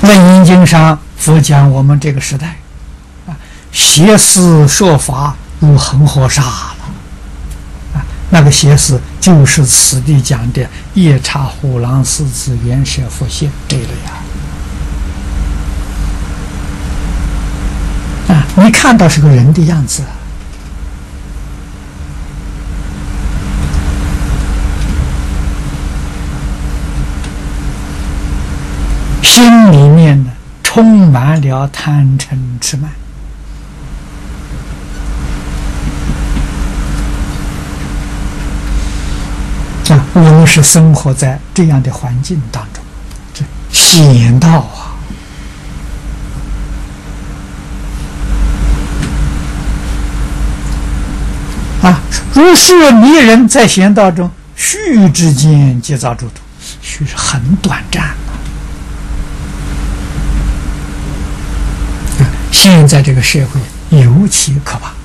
文音经上佛讲我们这个时代邪思说法如恒河沙了那个邪思就是此地讲的夜叉虎狼狮子猿蛇佛现这个呀你看到是个人的样子心里面呢充满了贪嗔痴慢我们是生活在这样的环境当中，这险道如是迷人在险道中，须之间皆遭诸土，须是很短暂现在这个社会尤其可怕。